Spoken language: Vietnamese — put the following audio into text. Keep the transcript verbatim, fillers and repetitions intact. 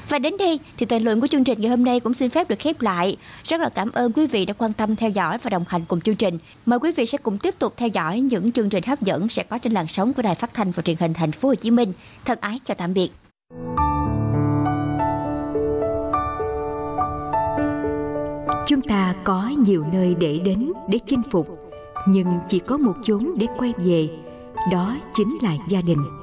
Và đến đây thì thời lượng của chương trình ngày hôm nay cũng xin phép được khép lại. Rất là cảm ơn quý vị đã quan tâm theo dõi và đồng hành cùng chương trình. Mời quý vị sẽ cùng tiếp tục theo dõi những chương trình hấp dẫn sẽ có trên làn sóng của Đài Phát thanh và Truyền hình Thành phố Hồ Chí Minh. Thân ái chào tạm biệt. Chúng ta có nhiều nơi để đến, để chinh phục, nhưng chỉ có một chốn để quay về, đó chính là gia đình.